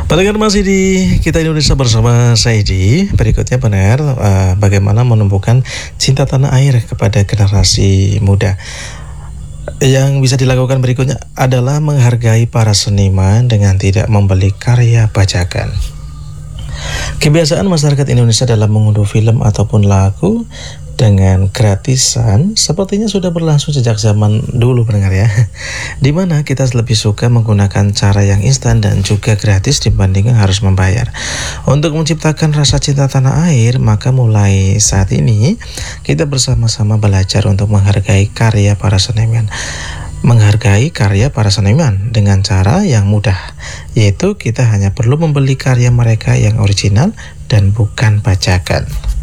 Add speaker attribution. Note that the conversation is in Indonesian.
Speaker 1: Pendengar masih di Kita Indonesia bersama Saidi. Berikutnya benar bagaimana menumbuhkan cinta tanah air kepada generasi muda. Yang bisa dilakukan berikutnya adalah menghargai para seniman dengan tidak membeli karya bajakan. Kebiasaan masyarakat Indonesia dalam mengunduh film ataupun lagu dengan gratisan sepertinya sudah berlangsung sejak zaman dulu, pendengar ya. Dimana kita lebih suka menggunakan cara yang instan dan juga gratis dibandingkan harus membayar. Untuk menciptakan rasa cinta tanah air, maka mulai saat ini kita bersama-sama belajar untuk menghargai karya para seniman. Menghargai karya para seniman dengan cara yang mudah, yaitu kita hanya perlu membeli karya mereka yang original dan bukan bajakan.